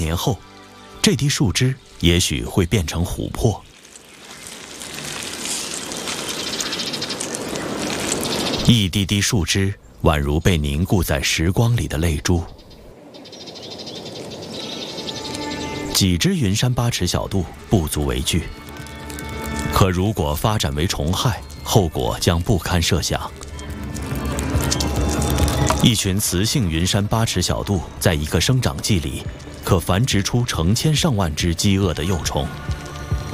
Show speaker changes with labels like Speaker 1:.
Speaker 1: 年后，这滴树枝也许会变成琥珀。一滴滴树枝宛如被凝固在时光里的泪珠。几只云山八尺小蠹不足为惧，可如果发展为虫害，后果将不堪设想。一群雌性云山八尺小蠹在一个生长季里，可繁殖出成千上万只饥饿的幼虫。